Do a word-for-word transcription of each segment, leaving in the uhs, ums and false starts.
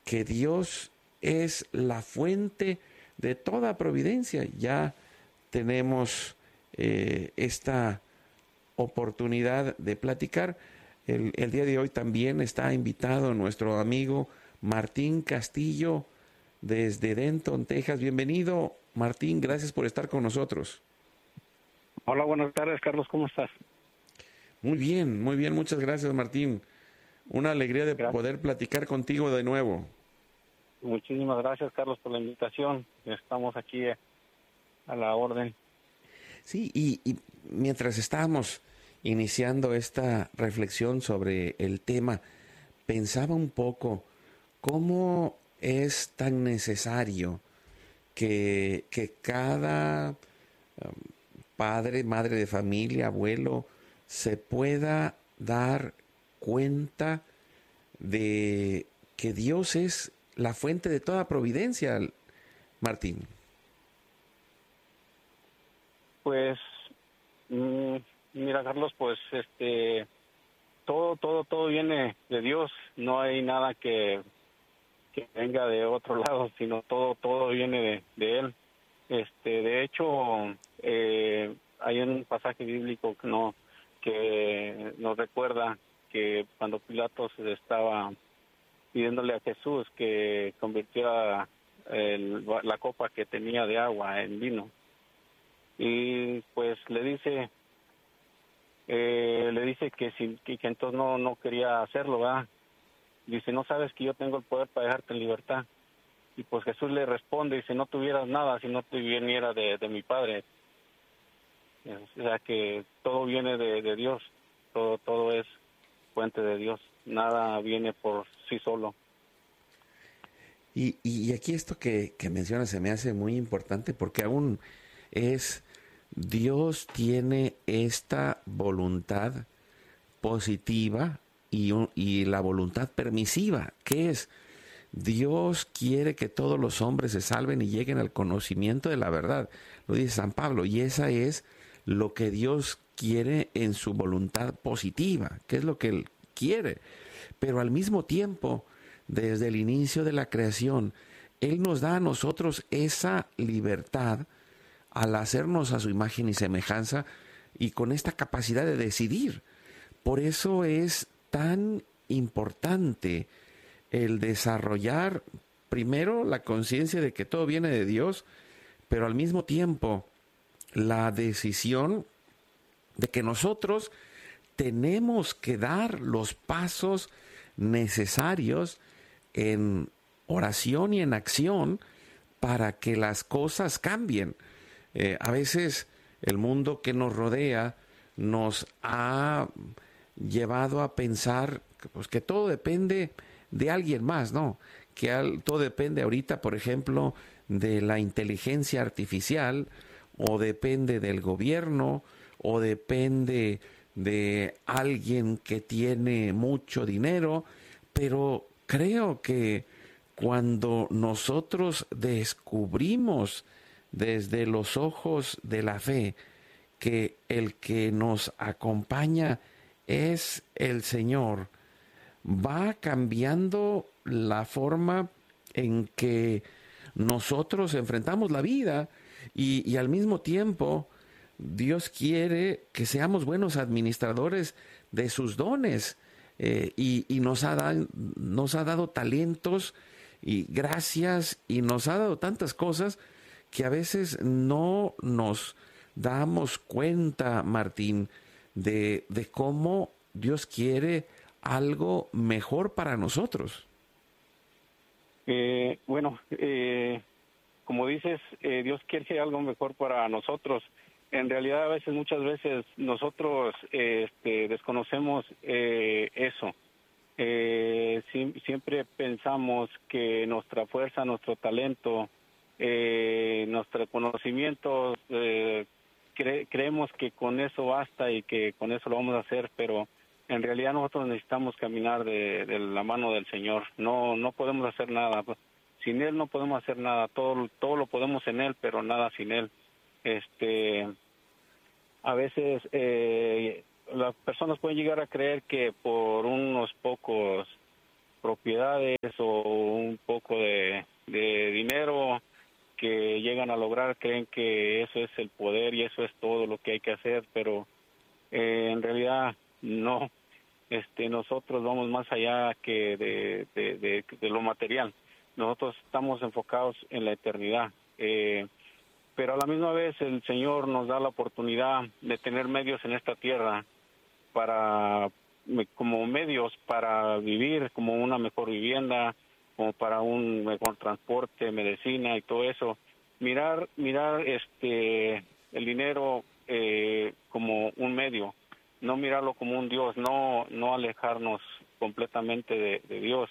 que Dios es la fuente de toda providencia. Ya tenemos eh, esta oportunidad de platicar. El, el día de hoy también está invitado nuestro amigo Martín Castillo desde Denton, Texas. Bienvenido, Martín, gracias por estar con nosotros. Hola, buenas tardes, Carlos, ¿cómo estás? Muy bien, muy bien, muchas gracias, Martín. Una alegría de Gracias. poder platicar contigo de nuevo. Muchísimas gracias, Carlos, por la invitación. Estamos aquí a la orden. Sí, y, y mientras estábamos iniciando esta reflexión sobre el tema, pensaba un poco cómo es tan necesario que, que cada um, padre, madre de familia, abuelo, se pueda dar cuenta de que Dios es la fuente de toda providencia, Martín. Pues, mmm, mira, Carlos, pues, este, todo, todo, todo viene de Dios. No hay nada que, que venga de otro lado, sino todo, todo viene de, de Él. Este, de hecho, eh, hay un pasaje bíblico que no, que nos recuerda que cuando Pilatos estaba pidiéndole a Jesús que convirtiera el, la copa que tenía de agua en vino, y pues le dice, eh, le dice que, si, que, que entonces no, no quería hacerlo, ¿verdad? Dice, no sabes que yo tengo el poder para dejarte en libertad. Y pues Jesús le responde, si no tuvieras nada, si no te viniera de, de mi Padre. O sea que todo viene de, de Dios, todo, todo es fuente de Dios, nada viene por sí solo. Y, y aquí esto que, que mencionas se me hace muy importante porque aún es, Dios tiene esta voluntad positiva y, un, y la voluntad permisiva, que es, Dios quiere que todos los hombres se salven y lleguen al conocimiento de la verdad. Lo dice San Pablo, y esa es lo que Dios quiere en su voluntad positiva, que es lo que Él quiere. Pero al mismo tiempo, desde el inicio de la creación, Él nos da a nosotros esa libertad al hacernos a su imagen y semejanza y con esta capacidad de decidir. Por eso es tan importante el desarrollar primero la conciencia de que todo viene de Dios, pero al mismo tiempo la decisión de que nosotros tenemos que dar los pasos necesarios en oración y en acción para que las cosas cambien. Eh, a veces el mundo que nos rodea nos ha llevado a pensar pues, que todo depende de alguien más, ¿no? Que al, todo depende ahorita, por ejemplo, de la inteligencia artificial, o depende del gobierno, o depende de alguien que tiene mucho dinero, pero creo que cuando nosotros descubrimos desde los ojos de la fe que el que nos acompaña es el Señor, va cambiando la forma en que nosotros enfrentamos la vida y, y al mismo tiempo Dios quiere que seamos buenos administradores de sus dones eh, y, y nos, ha da, nos ha dado talentos y gracias y nos ha dado tantas cosas que a veces no nos damos cuenta, Martín, de, de cómo Dios quiere algo mejor para nosotros. Eh, bueno, eh, como dices, eh, Dios quiere algo mejor para nosotros. En realidad, a veces, muchas veces, nosotros eh, este, desconocemos eh, eso. Eh, si, siempre pensamos que nuestra fuerza, nuestro talento, eh, nuestro conocimiento, eh, cre- creemos que con eso basta y que con eso lo vamos a hacer, pero en realidad nosotros necesitamos caminar de, de la mano del Señor. No, no podemos hacer nada. Sin Él no podemos hacer nada. Todo, todo lo podemos en Él, pero nada sin Él. Este, a veces eh, las personas pueden llegar a creer que por unos pocos propiedades o un poco de, de dinero que llegan a lograr, creen que eso es el poder y eso es todo lo que hay que hacer, pero eh, en realidad no. Este, nosotros vamos más allá que de, de, de, de lo material. Nosotros estamos enfocados en la eternidad, eh, pero a la misma vez el Señor nos da la oportunidad de tener medios en esta tierra para, como medios para vivir, como una mejor vivienda, como para un mejor transporte, medicina y todo eso. Mirar, mirar este el dinero eh, como un medio, no mirarlo como un Dios, no no alejarnos completamente de, de Dios,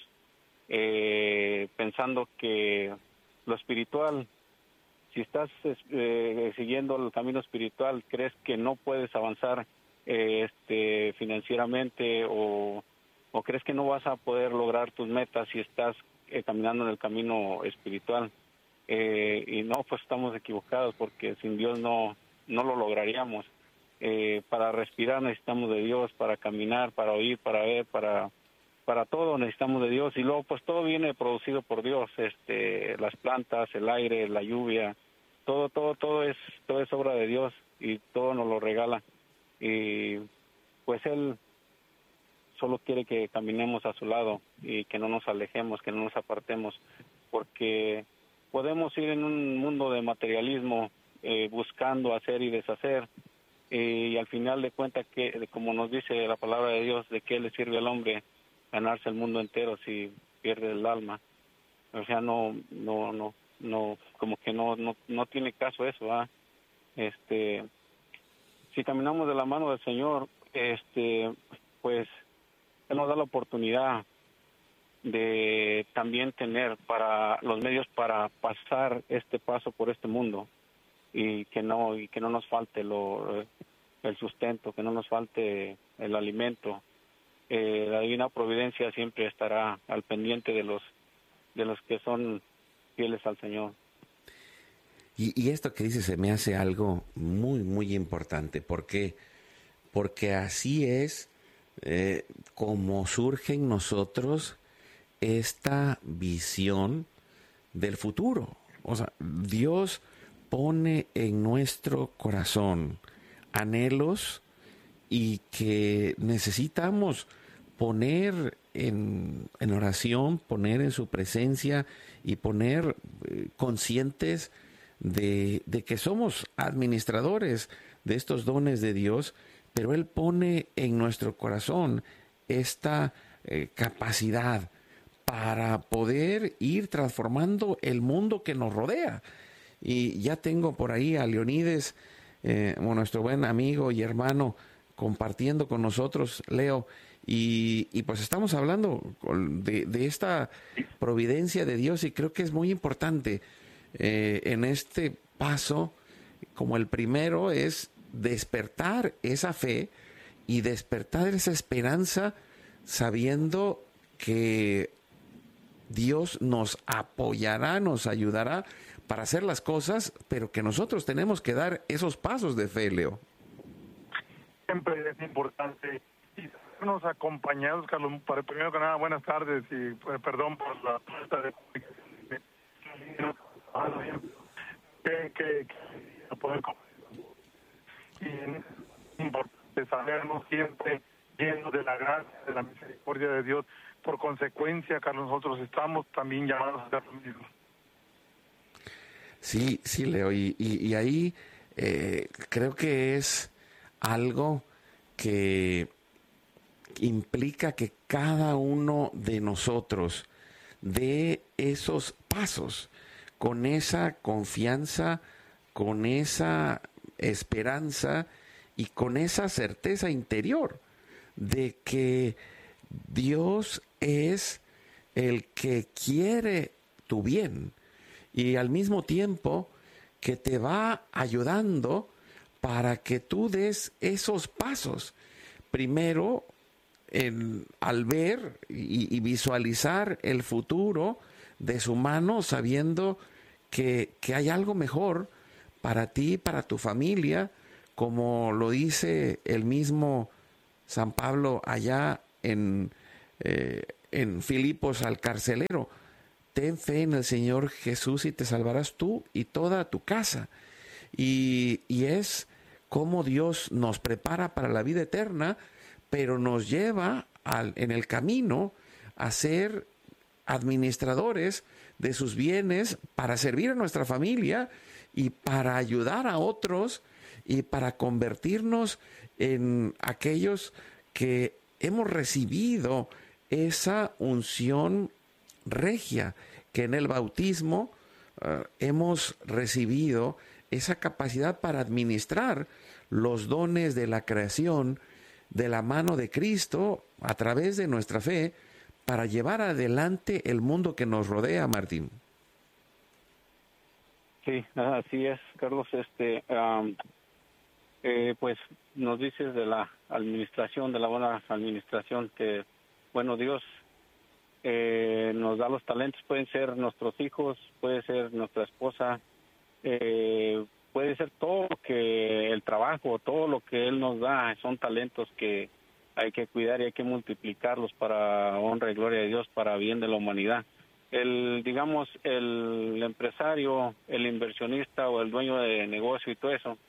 eh, pensando que lo espiritual, si estás eh, siguiendo el camino espiritual, crees que no puedes avanzar eh, este financieramente o, o crees que no vas a poder lograr tus metas si estás eh, caminando en el camino espiritual. Eh, y no, pues estamos equivocados, porque sin Dios no, no lo lograríamos. Eh, para respirar necesitamos de Dios, para caminar, para oír, para ver, para para todo necesitamos de Dios, y luego pues todo viene producido por Dios, este las plantas, el aire, la lluvia, todo todo todo es todo es obra de Dios y todo nos lo regala, y pues Él solo quiere que caminemos a su lado y que no nos alejemos, que no nos apartemos, porque podemos ir en un mundo de materialismo eh, buscando hacer y deshacer, eh, y al final de cuentas, que como nos dice la palabra de Dios, ¿de qué le sirve al hombre ganarse el mundo entero si pierde el alma? O sea, no no no no como que no no no tiene caso eso, ¿ah? Este, si caminamos de la mano del Señor, este pues Él nos da la oportunidad de también tener para los medios para pasar este paso por este mundo, y que no y que no nos falte lo el sustento, que no nos falte el alimento. Eh, la divina providencia siempre estará al pendiente de los de los que son fieles al Señor. Y, y esto que dice se me hace algo muy, muy importante, porque, porque así es eh, como surge en nosotros esta visión del futuro. O sea, Dios pone en nuestro corazón anhelos y que necesitamos poner en, en oración, poner en su presencia y poner eh, conscientes de, de que somos administradores de estos dones de Dios, pero Él pone en nuestro corazón esta eh, capacidad para poder ir transformando el mundo que nos rodea. Y ya tengo por ahí a Leonides, eh, nuestro buen amigo y hermano, compartiendo con nosotros, Leo, y, y pues estamos hablando de, de esta providencia de Dios, y creo que es muy importante eh, en este paso, como el primero es despertar esa fe y despertar esa esperanza, sabiendo que Dios nos apoyará, nos ayudará para hacer las cosas, pero que nosotros tenemos que dar esos pasos de fe, Leo. Siempre es importante y sabernos acompañados, Carlos. Para, primero que nada, buenas tardes y pues, perdón por la falta de comunicación. Que, que, que poder y es importante sabernos siempre llenos de la gracia, de la misericordia de Dios. Por consecuencia, Carlos, nosotros estamos también llamados a hacer lo mismo. Sí, sí, Leo, y, y, y ahí eh, creo que es algo que implica que cada uno de nosotros dé esos pasos con esa confianza, con esa esperanza y con esa certeza interior de que Dios es el que quiere tu bien, y al mismo tiempo que te va ayudando para que tú des esos pasos. Primero, en, al ver y, y visualizar el futuro de su mano, sabiendo que, que hay algo mejor para ti, para tu familia, como lo dice el mismo San Pablo allá en, eh, en Filipos al carcelero: ten fe en el Señor Jesús y te salvarás tú y toda tu casa. Y, y es como Dios nos prepara para la vida eterna, pero nos lleva al, en el camino a ser administradores de sus bienes para servir a nuestra familia y para ayudar a otros y para convertirnos en aquellos que hemos recibido esa unción regia, que en el bautismo uh, hemos recibido esa capacidad para administrar los dones de la creación de la mano de Cristo a través de nuestra fe para llevar adelante el mundo que nos rodea, Martín. Sí, así es, Carlos. Este, um, eh, pues nos dices de la administración, de la buena administración, que, bueno, Dios eh, nos da los talentos. Pueden ser nuestros hijos, puede ser nuestra esposa, eh, puede ser todo lo que el trabajo, todo lo que Él nos da, son talentos que hay que cuidar y hay que multiplicarlos para honra y gloria de Dios, para bien de la humanidad. El, digamos, el empresario, el inversionista o el dueño de negocio y todo eso,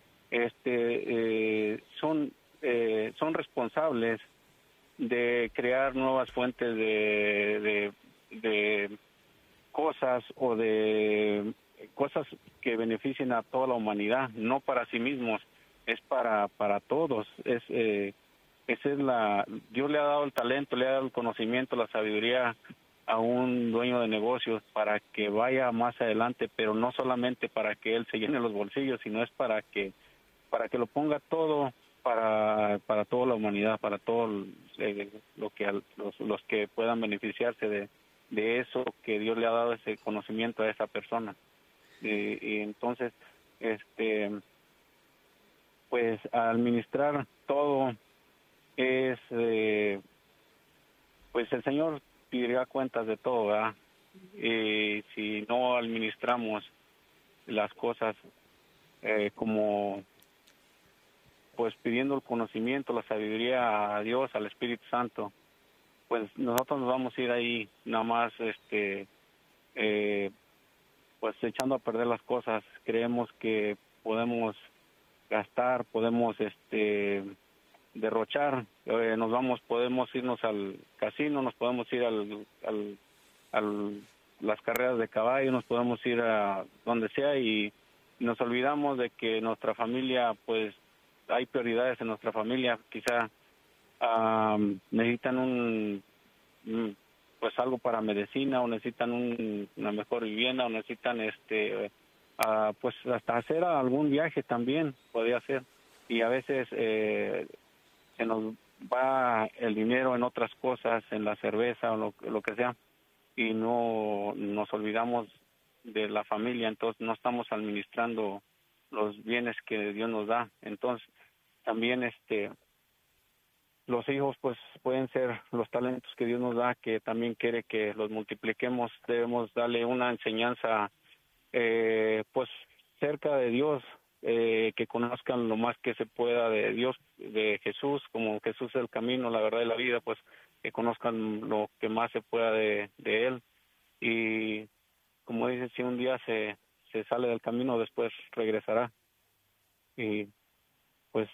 este, eh, son, eh, son responsables de crear nuevas fuentes de, de, de cosas o de cosas que beneficien a toda la humanidad, no para sí mismos, es para, para todos. Es, eh, esa es la, Dios le ha dado el talento, le ha dado el conocimiento, la sabiduría a un dueño de negocios para que vaya más adelante, pero no solamente para que él se llene los bolsillos, sino es para que para que lo ponga todo para para toda la humanidad, para todo eh, lo que los, los que puedan beneficiarse de, de eso que Dios le ha dado, ese conocimiento a esa persona. Y, y entonces, este, pues administrar todo es, eh, pues el Señor pedirá cuentas de todo, ¿verdad? Y si no administramos las cosas eh, como, pues pidiendo el conocimiento, la sabiduría a Dios, al Espíritu Santo, pues nosotros nos vamos a ir ahí nada más, este, eh, pues echando a perder las cosas. Creemos que podemos gastar, podemos, este, derrochar, eh, nos vamos, podemos irnos al casino, nos podemos ir al, al, al las carreras de caballo, nos podemos ir a donde sea y nos olvidamos de que nuestra familia, pues hay prioridades en nuestra familia. Quizá um, necesitan un, un pues algo para medicina, o necesitan un, una mejor vivienda, o necesitan este uh, pues hasta hacer algún viaje también podría ser. Y a veces eh, se nos va el dinero en otras cosas, en la cerveza o lo, lo que sea, y no nos olvidamos de la familia. Entonces no estamos administrando los bienes que Dios nos da. Entonces también este los hijos pues pueden ser los talentos que Dios nos da, que también quiere que los multipliquemos. Debemos darle una enseñanza eh, pues cerca de Dios, Eh, que conozcan lo más que se pueda de Dios, de Jesús, como Jesús es el camino, la verdad y la vida, pues que conozcan lo que más se pueda de, de Él. Y como dice, si un día se, se sale del camino, después regresará. Y pues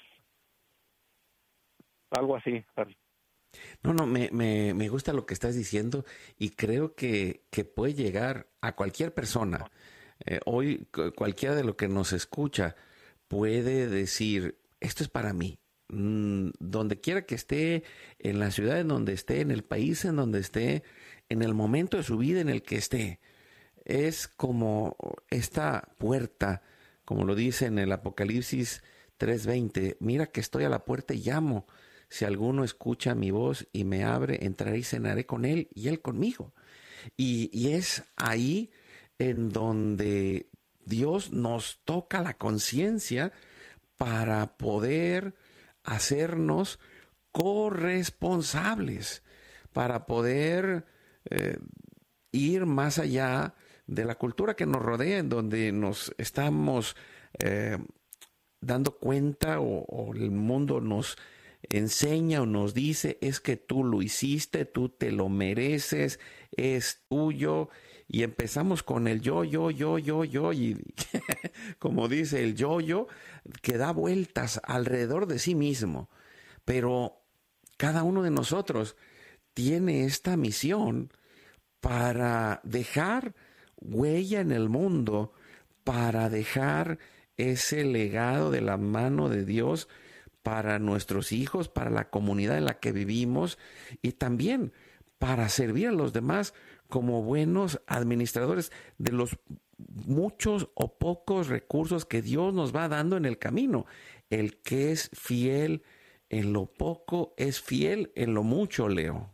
algo así. No, no, me, me, me gusta lo que estás diciendo y creo que, que puede llegar a cualquier persona. Eh, hoy cualquiera de los que nos escucha puede decir, esto es para mí. Mm, donde quiera que esté, en la ciudad en donde esté, en el país en donde esté, en el momento de su vida en el que esté. Es como esta puerta, como lo dice en el Apocalipsis tres veinte, mira que estoy a la puerta y llamo. Si alguno escucha mi voz y me abre, entraré y cenaré con él y él conmigo. Y, y es ahí en donde Dios nos toca la conciencia para poder hacernos corresponsables, para poder eh, ir más allá de la cultura que nos rodea, en donde nos estamos eh, dando cuenta o, o el mundo nos enseña o nos dice es que tú lo hiciste, tú te lo mereces, es tuyo, y empezamos con el yo, yo, yo, yo, yo, y como dice el yo, yo, que da vueltas alrededor de sí mismo. Pero cada uno de nosotros tiene esta misión para dejar huella en el mundo, para dejar ese legado de la mano de Dios para nuestros hijos, para la comunidad en la que vivimos y también para servir a los demás como buenos administradores de los muchos o pocos recursos que Dios nos va dando en el camino. El que es fiel en lo poco es fiel en lo mucho, Leo.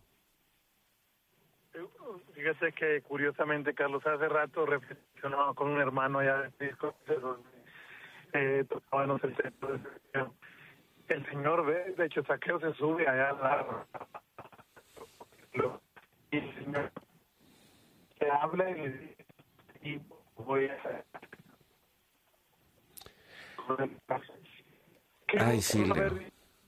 Fíjate que curiosamente, Carlos, hace rato reflexionaba con un hermano allá de Pisco, eh, tocábamos el centro de el Señor ve, de hecho Saqueo se sube allá al lado y el Señor te habla y le dice y voy a hacer. Ay, sí, Leo.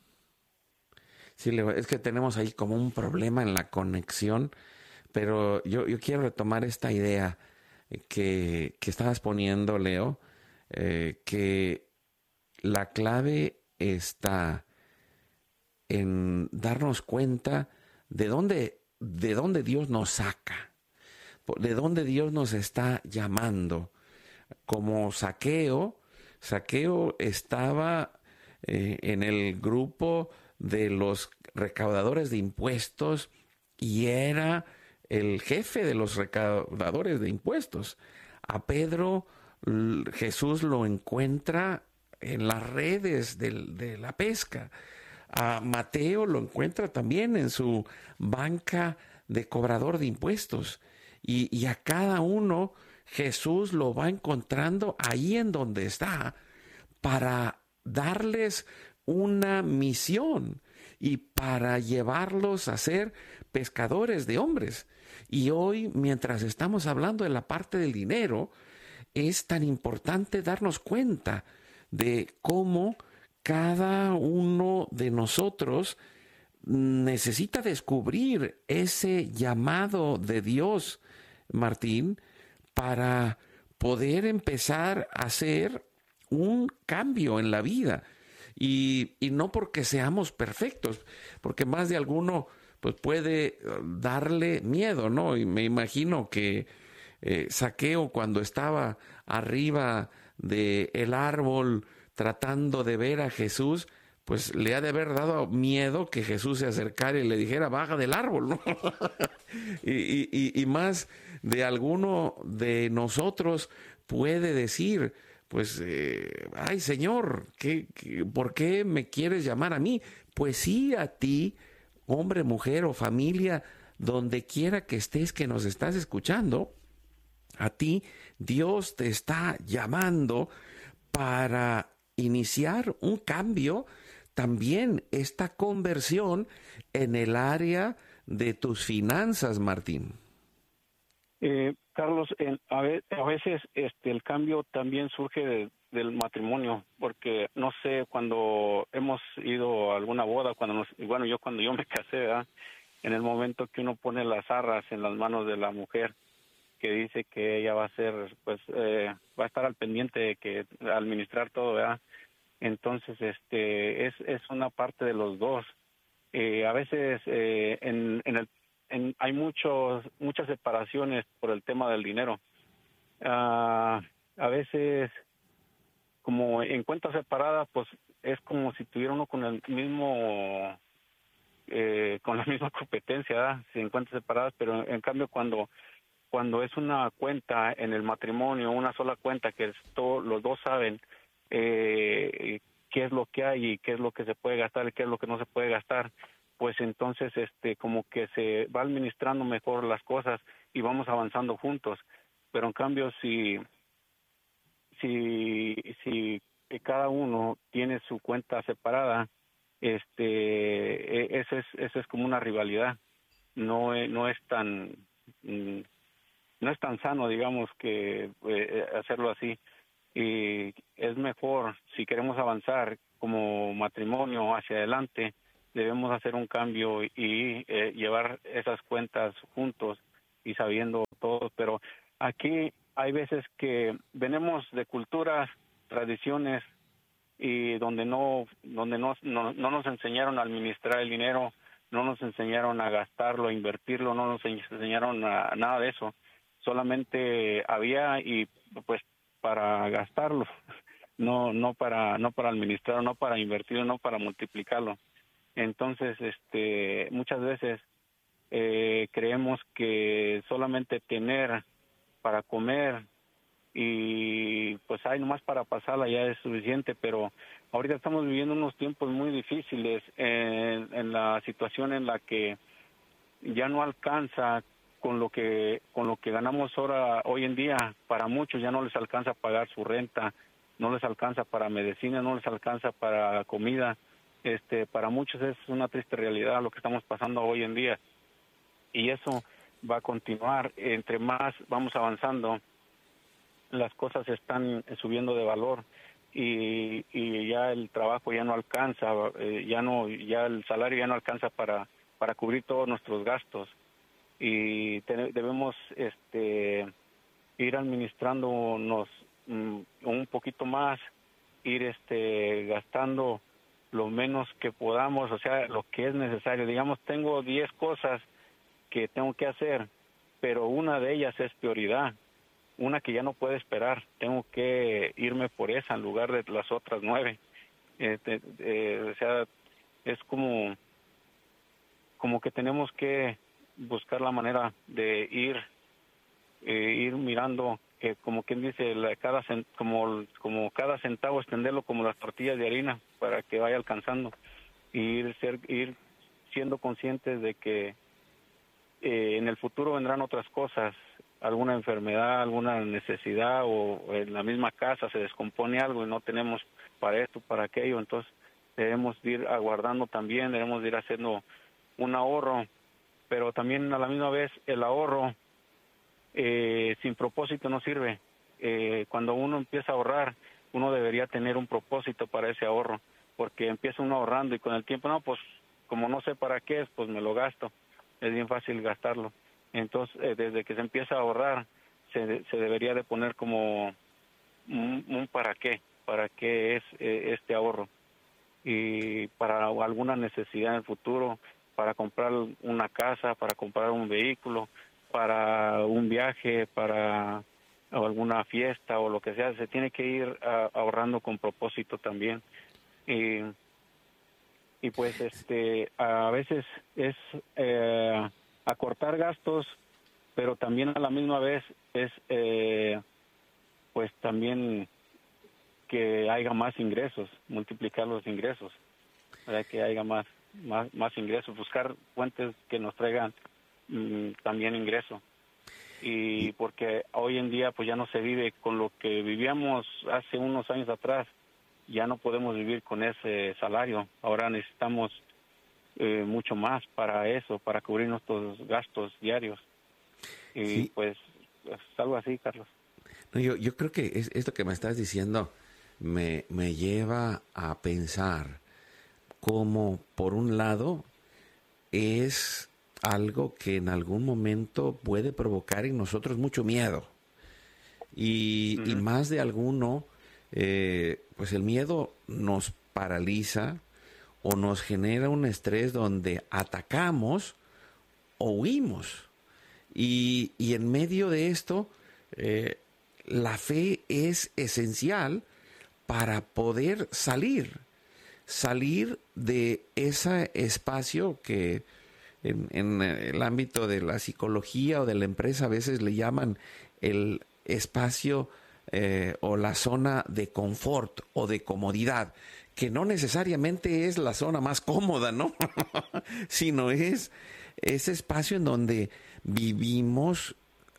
Sí, Leo, es que tenemos ahí como un problema en la conexión, pero yo, yo quiero retomar esta idea que, que estabas poniendo, Leo, eh, que la clave está en darnos cuenta de dónde, de dónde Dios nos saca, de dónde Dios nos está llamando. Como Saqueo, Saqueo estaba eh, en el grupo de los recaudadores de impuestos y era el jefe de los recaudadores de impuestos. A Pedro Jesús lo encuentra en las redes de, de la pesca. A Mateo lo encuentra también en su banca de cobrador de impuestos. Y, y a cada uno Jesús lo va encontrando ahí en donde está para darles una misión y para llevarlos a ser pescadores de hombres. Y hoy, mientras estamos hablando de la parte del dinero, es tan importante darnos cuenta de cómo cada uno de nosotros necesita descubrir ese llamado de Dios, Martín, para poder empezar a hacer un cambio en la vida. Y, y no porque seamos perfectos, porque más de alguno pues puede darle miedo, ¿no? Y me imagino que eh, Saqueo, cuando estaba arriba del árbol tratando de ver a Jesús, pues le ha de haber dado miedo que Jesús se acercara y le dijera, baja del árbol, ¿no? y, y, y más de alguno de nosotros puede decir, pues, eh, ay, Señor, ¿qué, qué, ¿por qué me quieres llamar a mí? Pues sí, a ti, hombre, mujer o familia, donde quiera que estés, que nos estás escuchando, a ti Dios te está llamando para iniciar un cambio, también esta conversión en el área de tus finanzas, Martín. Eh, Carlos, en, a, ve, a veces este el cambio también surge de, del matrimonio, porque no sé, cuando hemos ido a alguna boda, cuando nos, bueno, yo cuando yo me casé, ¿verdad? En el momento que uno pone las arras en las manos de la mujer, que dice que ella va a ser, pues, eh, va a estar al pendiente de que administrar todo, ¿verdad? Entonces, este, es es una parte de los dos. Eh, a veces eh, en, en el En, hay muchos muchas separaciones por el tema del dinero. Uh, a veces, como en cuentas separadas, pues es como si tuviera uno con el mismo, eh, con la misma competencia, ¿verdad? Si en cuentas separadas, pero en, en cambio cuando cuando es una cuenta en el matrimonio, una sola cuenta que es todo, los dos saben eh, qué es lo que hay y qué es lo que se puede gastar y qué es lo que no se puede gastar, pues entonces este como que se va administrando mejor las cosas y vamos avanzando juntos. Pero en cambio si si si cada uno tiene su cuenta separada, este ese es ese es como una rivalidad. No es, no es tan no es tan sano, digamos, que eh, hacerlo así. Y es mejor, si queremos avanzar como matrimonio hacia adelante, debemos hacer un cambio y eh, llevar esas cuentas juntos y sabiendo todo. Pero aquí hay veces que venimos de culturas, tradiciones, y donde no donde no, no, no nos enseñaron a administrar el dinero, no nos enseñaron a gastarlo, a invertirlo, no nos enseñaron a, a nada de eso. Solamente había y pues para gastarlo, no no para no para administrarlo, no para invertirlo, no para multiplicarlo. Entonces, este muchas veces eh, creemos que solamente tener para comer y pues hay nomás para pasarla ya es suficiente, pero ahorita estamos viviendo unos tiempos muy difíciles en, en la situación en la que ya no alcanza con lo que con lo que ganamos ahora hoy en día. Para muchos ya no les alcanza a pagar su renta, no les alcanza para medicina, no les alcanza para comida. Este, para muchos es una triste realidad lo que estamos pasando hoy en día, y eso va a continuar. Entre más vamos avanzando, las cosas están subiendo de valor y, y ya el trabajo ya no alcanza, eh, ya no ya el salario ya no alcanza para para cubrir todos nuestros gastos, y te, debemos este ir administrándonos um, un poquito más, ir este gastando lo menos que podamos, o sea, lo que es necesario. Digamos, tengo diez cosas que tengo que hacer, pero una de ellas es prioridad, una que ya no puede esperar, tengo que irme por esa en lugar de las otras nueve. Eh, eh, eh, o sea, es como, como que tenemos que buscar la manera de ir, eh, ir mirando, que como quien dice, la, cada cent, como, como cada centavo extenderlo como las tortillas de harina para que vaya alcanzando, y ir, ser, ir siendo conscientes de que eh, en el futuro vendrán otras cosas, alguna enfermedad, alguna necesidad, o en la misma casa se descompone algo y no tenemos para esto, para aquello. Entonces debemos ir aguardando también, debemos ir haciendo un ahorro, pero también a la misma vez el ahorro eh, sin propósito no sirve. Eh, cuando uno empieza a ahorrar, uno debería tener un propósito para ese ahorro, porque empieza uno ahorrando y con el tiempo, no, pues como no sé para qué es, pues me lo gasto. Es bien fácil gastarlo. Entonces, eh, desde que se empieza a ahorrar, se, se debería de poner como un, un para qué, para qué es eh, este ahorro. Y para alguna necesidad en el futuro, para comprar una casa, para comprar un vehículo, para un viaje, para alguna fiesta o lo que sea, se tiene que ir a, ahorrando con propósito también. Y, y pues este a veces es eh, acortar gastos, pero también a la misma vez es eh, pues también que haya más ingresos, multiplicar los ingresos, para que haya más más más ingresos, buscar fuentes que nos traigan mmm, también ingreso. Y porque hoy en día pues ya no se vive con lo que vivíamos hace unos años atrás, ya no podemos vivir con ese salario. Ahora necesitamos eh, mucho más para eso, para cubrir nuestros gastos diarios. Y sí, pues es algo así, Carlos. No, yo, yo creo que es, esto que me estás diciendo me, me lleva a pensar cómo, por un lado, es algo que en algún momento puede provocar en nosotros mucho miedo. Y, uh-huh. y más de alguno, eh, pues el miedo nos paraliza o nos genera un estrés donde atacamos o huimos. Y, y en medio de esto, eh, la fe es esencial para poder salir, salir de ese espacio que en, en el ámbito de la psicología o de la empresa a veces le llaman el espacio eh, o la zona de confort o de comodidad, que no necesariamente es la zona más cómoda, ¿no? Sino es ese espacio en donde vivimos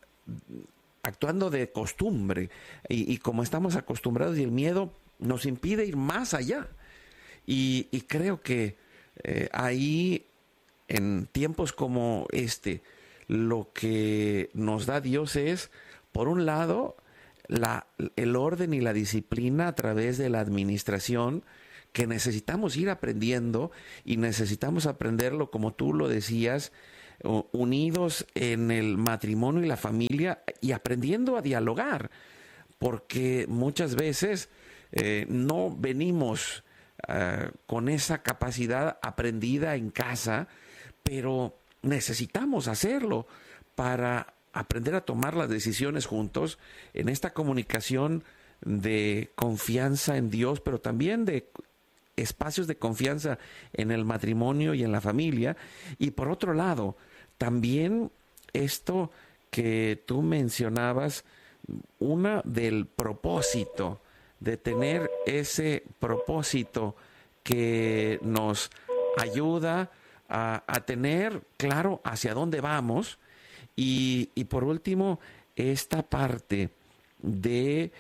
actuando de costumbre y, y como estamos acostumbrados, y el miedo nos impide ir más allá. Y, y creo que eh, ahí, en tiempos como este, lo que nos da Dios es, por un lado, la, el orden y la disciplina a través de la administración que necesitamos ir aprendiendo y necesitamos aprenderlo, como tú lo decías, unidos en el matrimonio y la familia y aprendiendo a dialogar, porque muchas veces eh, no venimos uh, con esa capacidad aprendida en casa, pero necesitamos hacerlo para aprender a tomar las decisiones juntos en esta comunicación de confianza en Dios, pero también de espacios de confianza en el matrimonio y en la familia. Y por otro lado, también esto que tú mencionabas, una del propósito, de tener ese propósito que nos ayuda a, a tener claro hacia dónde vamos. Y, y por último, esta parte de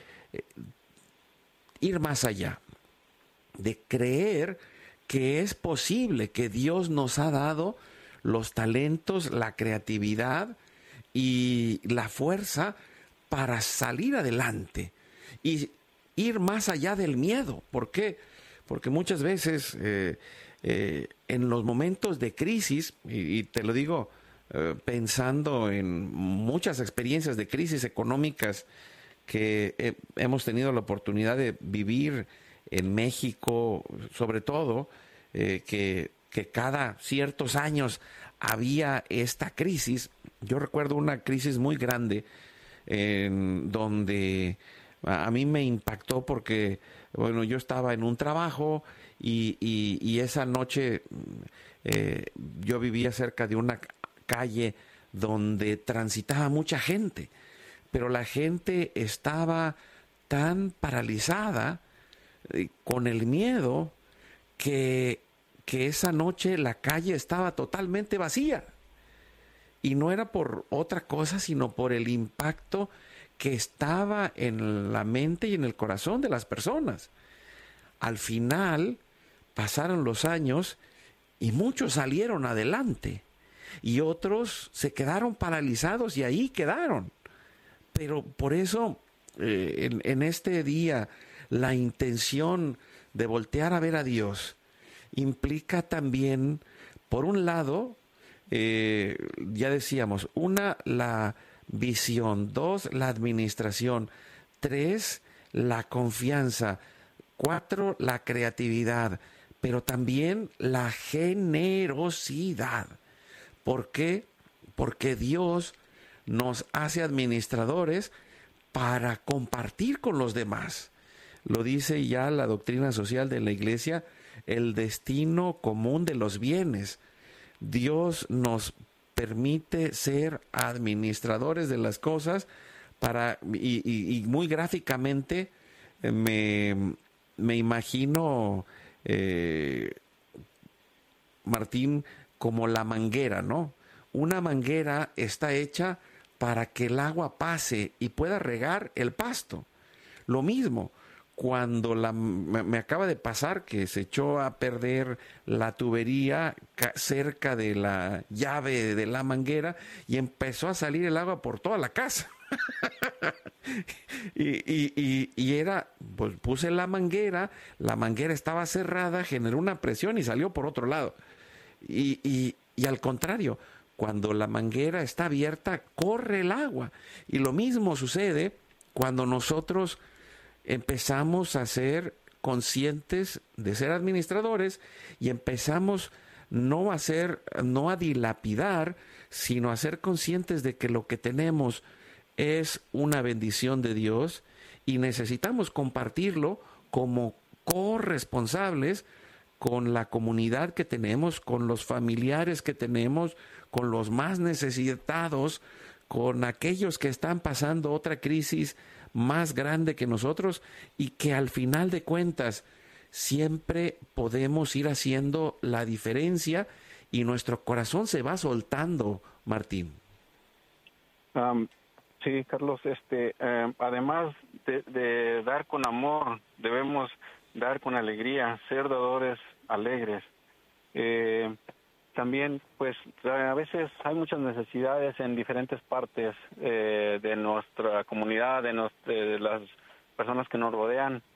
ir más allá, de creer que es posible, que Dios nos ha dado los talentos, la creatividad y la fuerza para salir adelante y ir más allá del miedo. ¿Por qué? Porque muchas veces eh, eh, en los momentos de crisis, y, y te lo digo eh, pensando en muchas experiencias de crisis económicas que eh, hemos tenido la oportunidad de vivir en México, sobre todo, eh, que, que cada ciertos años había esta crisis. Yo recuerdo una crisis muy grande en donde a mí me impactó porque, bueno, yo estaba en un trabajo y, y, y esa noche eh, yo vivía cerca de una calle donde transitaba mucha gente, pero la gente estaba tan paralizada eh, con el miedo que, que esa noche la calle estaba totalmente vacía. Y no era por otra cosa, sino por el impacto que estaba en la mente y en el corazón de las personas. Al final pasaron los años y muchos salieron adelante y otros se quedaron paralizados y ahí quedaron. Pero por eso eh, en, en este día la intención de voltear a ver a Dios implica también, por un lado, eh, ya decíamos, una, la visión; dos, la administración; tres, la confianza; cuatro, la creatividad, pero también la generosidad. ¿Por qué? Porque Dios nos hace administradores para compartir con los demás. Lo dice ya la doctrina social de la Iglesia, el destino común de los bienes. Dios nos permite ser administradores de las cosas para, y, y, y muy gráficamente eh, me, me imagino, eh, Martín, como la manguera, ¿no? Una manguera está hecha para que el agua pase y pueda regar el pasto. Lo mismo, cuando la, me, me acaba de pasar que se echó a perder la tubería cerca de la llave de la manguera y empezó a salir el agua por toda la casa. y, y, y, y era, pues puse la manguera, la manguera estaba cerrada, generó una presión y salió por otro lado. Y, y, y al contrario, cuando la manguera está abierta, corre el agua. Y lo mismo sucede cuando nosotros empezamos a ser conscientes de ser administradores y empezamos no a ser, no a dilapidar, sino a ser conscientes de que lo que tenemos es una bendición de Dios y necesitamos compartirlo como corresponsables con la comunidad que tenemos, con los familiares que tenemos, con los más necesitados, con aquellos que están pasando otra crisis más grande que nosotros y que al final de cuentas siempre podemos ir haciendo la diferencia y nuestro corazón se va soltando, Martín. Um, sí, Carlos, este, um, además de, de dar con amor, debemos dar con alegría, ser dadores alegres. Eh, también, pues, a veces hay muchas necesidades en diferentes partes eh, de nuestra comunidad, de, nos, de las personas que nos rodean.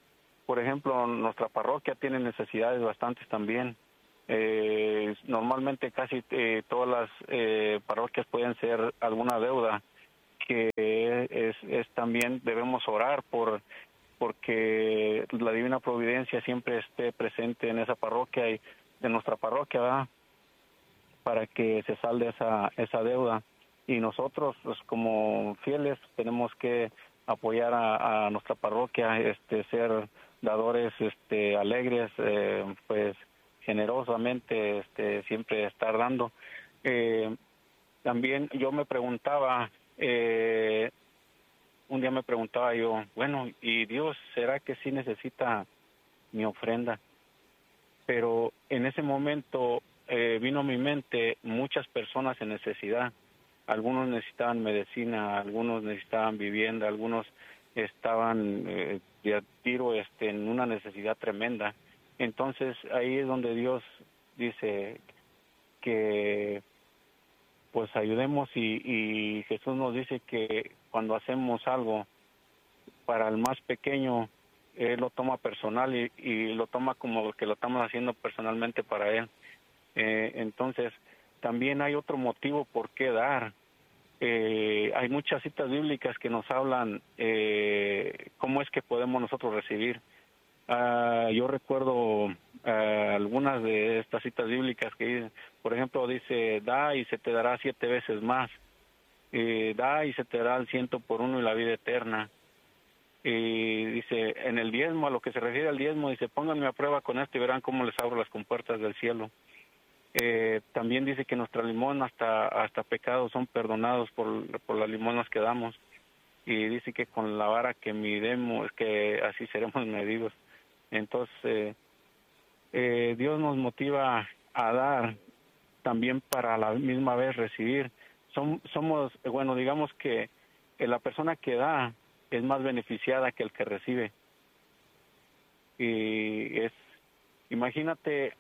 por ejemplo, nuestra parroquia tiene necesidades bastantes también. Eh, normalmente casi eh, todas las eh, parroquias pueden ser alguna deuda que es, es también debemos orar por porque la divina providencia siempre esté presente en esa parroquia y de nuestra parroquia, ¿verdad? Para que se salde esa esa deuda, y nosotros pues, como fieles tenemos que apoyar a, a nuestra parroquia, este ser dadores este alegres, eh, pues generosamente este siempre estar dando. Eh, también yo me preguntaba eh, un día me preguntaba yo, bueno, ¿y Dios será que sí necesita mi ofrenda? Pero en ese momento eh, vino a mi mente muchas personas en necesidad. Algunos necesitaban medicina, algunos necesitaban vivienda, algunos estaban eh, de a tiro este, en una necesidad tremenda. Entonces ahí es donde Dios dice que pues ayudemos, y, y Jesús nos dice que cuando hacemos algo para el más pequeño, Él lo toma personal y, y lo toma como que lo estamos haciendo personalmente para Él. Eh, entonces también hay otro motivo por qué dar. Eh, hay muchas citas bíblicas que nos hablan eh, cómo es que podemos nosotros recibir. Uh, yo recuerdo uh, algunas de estas citas bíblicas que dicen, por ejemplo, dice, da y se te dará siete veces más, eh, da y se te dará el ciento por uno y la vida eterna. Y dice, en el diezmo, a lo que se refiere al diezmo, dice, pónganme a prueba con esto y verán cómo les abro las compuertas del cielo. Eh, también dice que nuestra limosna hasta hasta pecados son perdonados por, por las limosnas que damos. Y dice que con la vara que midemos, que así seremos medidos. Entonces, eh, eh, Dios nos motiva a dar también para a la misma vez recibir. Som, somos, bueno, digamos que eh, la persona que da es más beneficiada que el que recibe. Y es, imagínate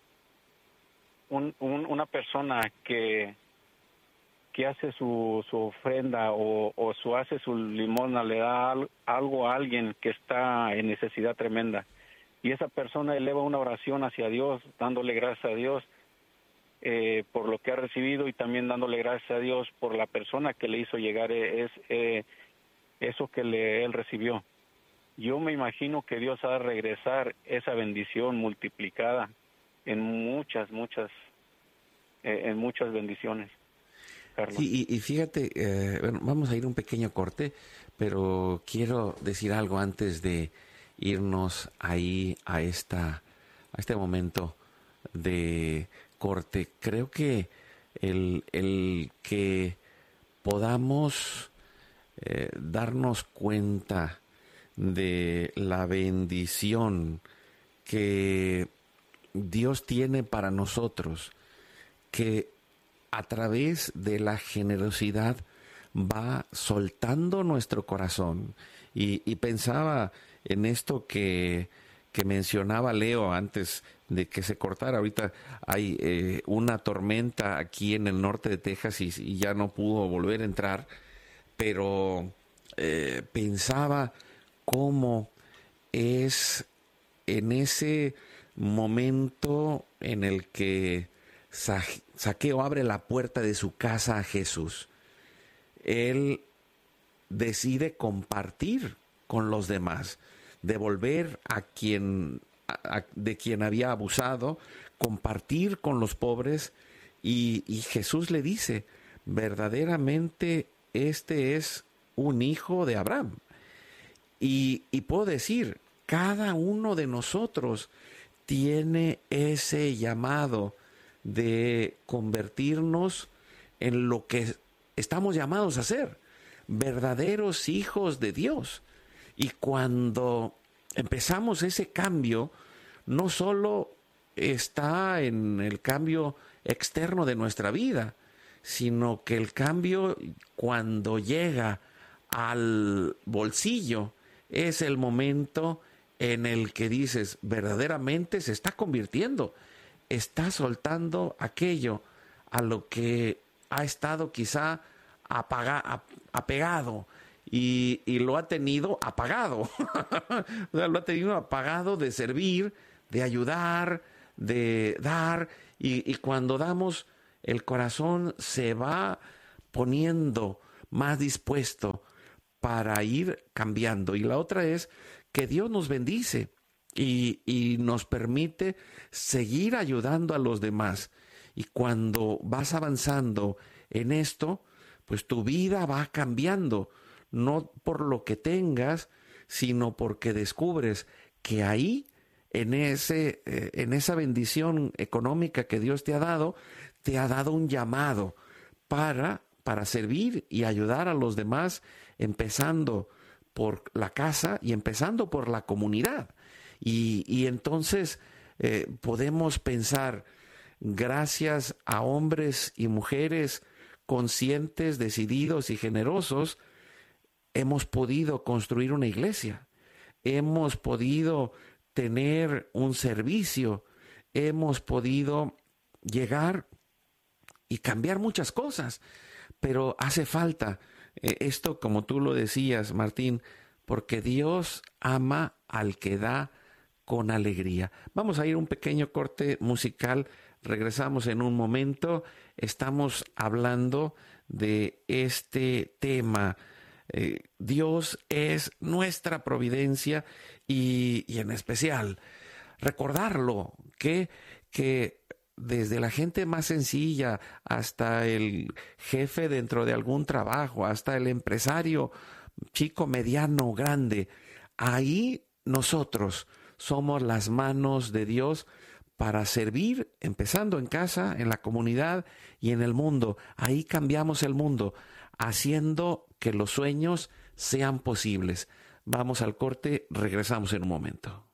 un, un, una persona que que hace su, su ofrenda o, o su hace su limosna, le da al, algo a alguien que está en necesidad tremenda. Y esa persona eleva una oración hacia Dios, dándole gracias a Dios eh, por lo que ha recibido, y también dándole gracias a Dios por la persona que le hizo llegar es, eh, eso que le, él recibió. Yo me imagino que Dios ha de regresar esa bendición multiplicada en muchas, muchas, eh, en muchas bendiciones. Sí, y, y fíjate, eh, bueno, vamos a ir un pequeño corte, pero quiero decir algo antes de irnos ahí a esta a este momento de corte. Creo que el, el que podamos eh, darnos cuenta de la bendición que Dios tiene para nosotros, que a través de la generosidad va soltando nuestro corazón. Y, y pensaba en esto que, que mencionaba Leo antes de que se cortara. Ahorita hay eh, una tormenta aquí en el norte de Texas y, y ya no pudo volver a entrar, pero eh, pensaba cómo es en ese momento en el que Zaqueo abre la puerta de su casa a Jesús. Él decide compartir con los demás, devolver a quien a, de quien había abusado, compartir con los pobres, y, y Jesús le dice, verdaderamente este es un hijo de Abraham. Y, y puedo decir, cada uno de nosotros tiene ese llamado de convertirnos en lo que estamos llamados a ser, verdaderos hijos de Dios. Y cuando empezamos ese cambio, no solo está en el cambio externo de nuestra vida, sino que el cambio, cuando llega al bolsillo, es el momento en el que dices, verdaderamente se está convirtiendo, está soltando aquello a lo que ha estado quizá apaga, apegado, y, y lo ha tenido apagado. O sea, lo ha tenido apagado de servir, de ayudar, de dar, y, y cuando damos, el corazón se va poniendo más dispuesto para ir cambiando. Y la otra es que Dios nos bendice y, y nos permite seguir ayudando a los demás. Y cuando vas avanzando en esto, pues tu vida va cambiando, no por lo que tengas, sino porque descubres que ahí, en ese, eh, en esa bendición económica que Dios te ha dado, te ha dado un llamado para, para servir y ayudar a los demás, empezando por la casa y empezando por la comunidad. Y, y entonces eh, podemos pensar, gracias a hombres y mujeres conscientes, decididos y generosos, hemos podido construir una iglesia, hemos podido tener un servicio, hemos podido llegar y cambiar muchas cosas, pero hace falta eh, esto, como tú lo decías, Martín, porque Dios ama al que da con alegría. Vamos a ir a un pequeño corte musical, regresamos en un momento. Estamos hablando de este tema. Eh, Dios es nuestra providencia y, y en especial recordarlo, que, que desde la gente más sencilla hasta el jefe dentro de algún trabajo, hasta el empresario chico, mediano, grande, ahí nosotros somos las manos de Dios para servir, empezando en casa, en la comunidad y en el mundo. Ahí cambiamos el mundo, haciendo que los sueños sean posibles. Vamos al corte, regresamos en un momento.